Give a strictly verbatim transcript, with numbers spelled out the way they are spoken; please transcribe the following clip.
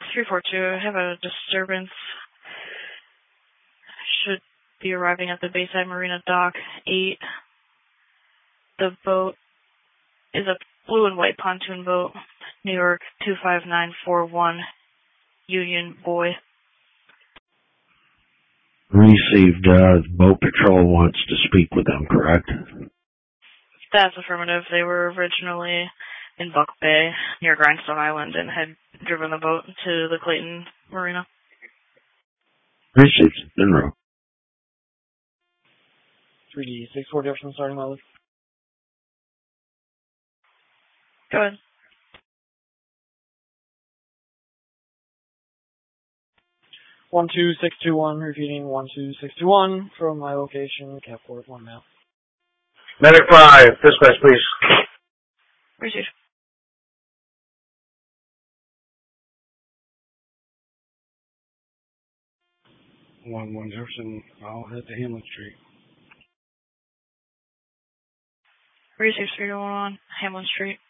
three four two, I have a disturbance. Should be arriving at the Bayside Marina Dock eight. The boat is a blue and white pontoon boat, New York two five nine four one, Union Boy. Received. Uh, Boat Patrol wants to speak with them, correct? That's affirmative. They were originally in Buck Bay, near Grindstone Island, and had driven the boat to the Clayton Marina. Received. Monroe. three D six four Jefferson, starting mileage. Go ahead. one two six two one, repeating one two six two one from my location, Capport, one mile. Medic five, dispatch, please. Received. one one Jefferson, I'll head to Hamlin Street. Received three one one, Hamlin Street.